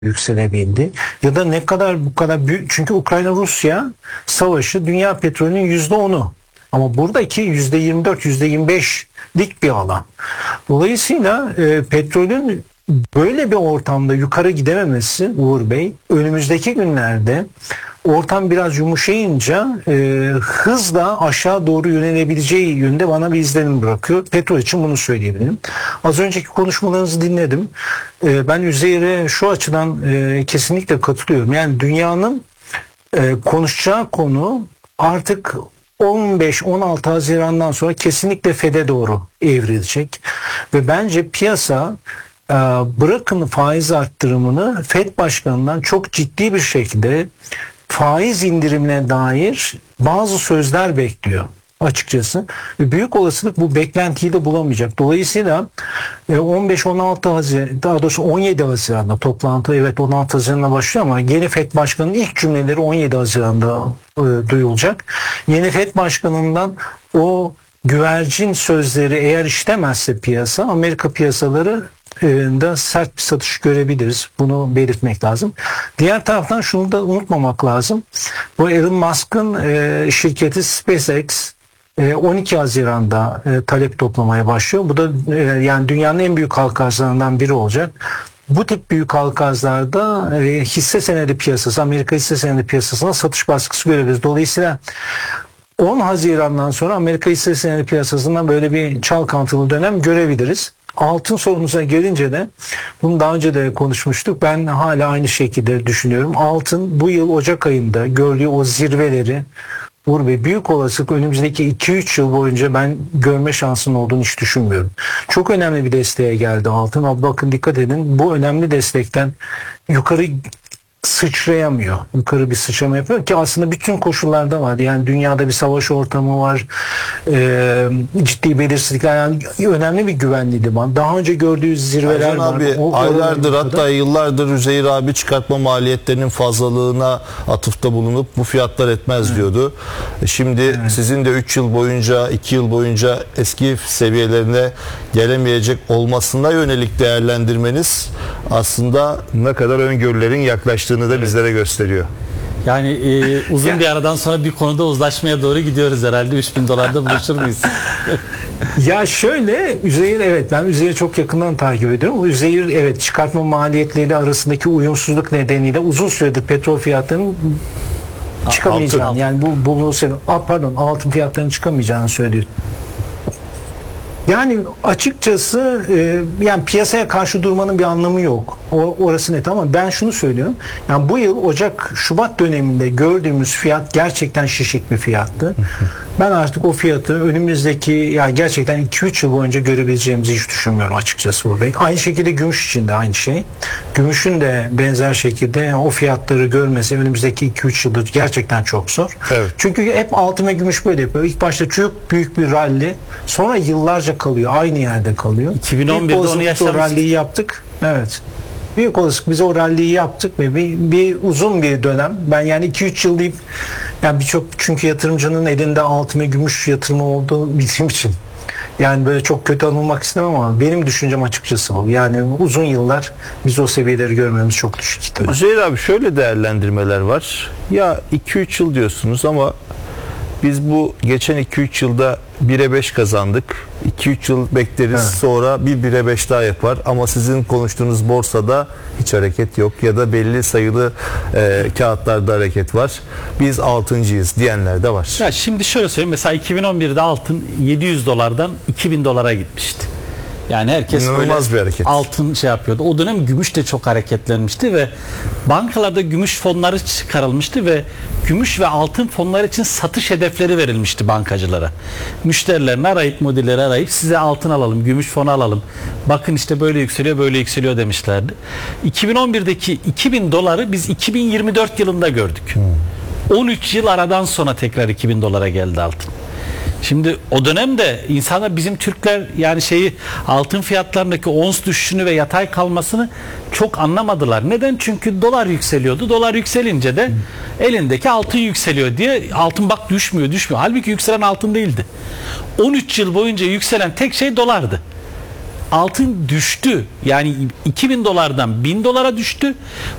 yükselebildi ya da ne kadar bu kadar büyük, çünkü Ukrayna-Rusya savaşı dünya petrolünün %10'u ama buradaki %24, %25'lik bir alan. Dolayısıyla petrolün böyle bir ortamda yukarı gidememesi, Uğur Bey, önümüzdeki günlerde ortam biraz yumuşayınca hızla aşağı doğru yönelebileceği yönde bana bir izlenim bırakıyor. Petrol için bunu söyleyebilirim. Az önceki konuşmalarınızı dinledim. Ben Üzeyir'e şu açıdan kesinlikle katılıyorum. Yani dünyanın konuşacağı konu artık 15-16 Haziran'dan sonra kesinlikle FED'e doğru evrilecek. Ve bence piyasa bırakın faiz arttırımını, FED Başkanı'ndan çok ciddi bir şekilde faiz indirimine dair bazı sözler bekliyor açıkçası. Büyük olasılık bu beklentiyi de bulamayacak. Dolayısıyla 15-16 Haziran, daha doğrusu 17 Haziran'da toplantı, evet 16 Haziran'da başlıyor ama yeni FED Başkanı'nın ilk cümleleri 17 Haziran'da duyulacak. Yeni FED Başkanı'ndan o güvercin sözleri eğer işlemezse piyasa, Amerika piyasaları da sert bir satış görebiliriz. Bunu belirtmek lazım. Diğer taraftan şunu da unutmamak lazım. Bu Elon Musk'ın şirketi SpaceX 12 Haziran'da talep toplamaya başlıyor. Bu da yani dünyanın en büyük halka arzlarından biri olacak. Bu tip büyük halka arzlarda hisse senedi piyasası, Amerika hisse senedi piyasasına satış baskısı görebiliriz. Dolayısıyla 10 Haziran'dan sonra Amerika hisse senedi piyasasından böyle bir çalkantılı dönem görebiliriz. Altın sorunuza gelince de bunu daha önce de konuşmuştuk. Ben hala aynı şekilde düşünüyorum. Altın bu yıl Ocak ayında gördüğü o zirveleri Uğur Bey, büyük olasılık önümüzdeki 2-3 yıl boyunca ben görme şansının olduğunu hiç düşünmüyorum. Çok önemli bir desteğe geldi altın. Ama bakın dikkat edin, bu önemli destekten yukarı sıçrayamıyor. Yukarı bir sıçrama yapıyor ki aslında bütün koşullarda var. Yani dünyada bir savaş ortamı var. Ciddi belirsizlikler. Yani önemli bir güvenli liman. Daha önce gördüğü zirveler Ercan var. abi aylardır hatta yıllardır Üzeyir abi çıkartma maliyetlerinin fazlalığına atıfta bulunup bu fiyatlar etmez diyordu. Şimdi sizin de 3 yıl boyunca 2 yıl boyunca eski seviyelerine gelemeyecek olmasına yönelik değerlendirmeniz aslında ne kadar öngörülerin yaklaştığını da bizlere gösteriyor. Yani uzun bir aradan sonra bir konuda uzlaşmaya doğru gidiyoruz herhalde. 3.000 dolarda buluşur muyuz? Ya şöyle, Üzeyir, evet ben Üzeyir'i çok yakından takip ediyorum. Üzeyir, evet, çıkartma maliyetleri arasındaki uyumsuzluk nedeniyle uzun süredir petrol fiyatlarının çıkamayacağını, yani altın fiyatlarının çıkamayacağını söylüyor. Yani açıkçası yani piyasaya karşı durmanın bir anlamı yok. Orası net ama ben şunu söylüyorum. Yani bu yıl Ocak-Şubat döneminde gördüğümüz fiyat gerçekten şişik bir fiyattı. Ben artık o fiyatı önümüzdeki, yani gerçekten 2-3 yıl boyunca görebileceğimizi hiç düşünmüyorum açıkçası bu Bey. Aynı şekilde gümüş için de aynı şey. Gümüşün de benzer şekilde yani o fiyatları görmesi önümüzdeki 2-3 yıldır gerçekten çok zor. Evet. Çünkü hep altın ve gümüş böyle yapıyor. İlk başta çok büyük bir rally, sonra yıllarca kalıyor. Aynı yerde kalıyor. 2011'de onu yaşamıştık. Rally'yi yaptık. Evet. Büyük olasılık biz o rally'yi yaptık ve bir uzun bir dönem. Ben yani 2-3 yıl deyip, yani birçok, çünkü yatırımcının elinde altın ve gümüş yatırımı olduğu bildiğim için yani böyle çok kötü anılmak istemem ama benim düşüncem açıkçası bu. Yani uzun yıllar biz o seviyeleri görmemiz çok düşük ihtimal. Üzeyir abi, şöyle değerlendirmeler var. Ya 2-3 yıl diyorsunuz ama biz bu geçen 2-3 yılda 1'e 5 kazandık. 2-3 yıl bekleriz, evet. Sonra bir 1'e 5 daha yapar. Ama sizin konuştuğunuz borsada hiç hareket yok. Ya da belli sayılı kağıtlarda hareket var. Biz 6.'yız diyenler de var. Ya şimdi şöyle söyleyeyim. Mesela 2011'de altın 700 dolardan 2000 dolara gitmişti. Yani herkes İnanılmaz bir hareket. Altın şey yapıyordu. O dönem gümüş de çok hareketlenmişti ve bankalarda gümüş fonları çıkarılmıştı ve gümüş ve altın fonları için satış hedefleri verilmişti bankacılara. Müşterilerini arayıp, mudirleri arayıp size altın alalım, gümüş fonu alalım. Bakın işte böyle yükseliyor, böyle yükseliyor demişlerdi. 2011'deki 2000 doları biz 2024 yılında gördük. 13 yıl aradan sonra tekrar 2000 dolara geldi altın. Şimdi o dönemde insanlar, bizim Türkler yani altın fiyatlarındaki ons düşüşünü ve yatay kalmasını çok anlamadılar. Neden? Çünkü dolar yükseliyordu. Dolar yükselince de elindeki altın yükseliyor diye altın bak düşmüyor. Halbuki yükselen altın değildi. 13 yıl boyunca yükselen tek şey dolardı. altın düştü. Yani 2000 dolardan 1000 dolara düştü.